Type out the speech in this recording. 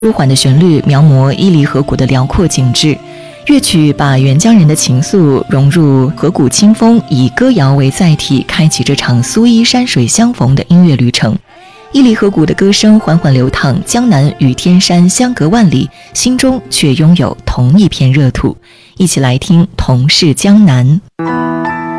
舒缓的旋律描摹伊犁河谷的辽阔景致，乐曲把沅江人的情愫融入河谷清风，以歌谣为载体，开启这场苏伊山水相逢的音乐旅程。伊犁河谷的歌声缓缓流淌，江南与天山相隔万里，心中却拥有同一片热土。一起来听《同是江南》。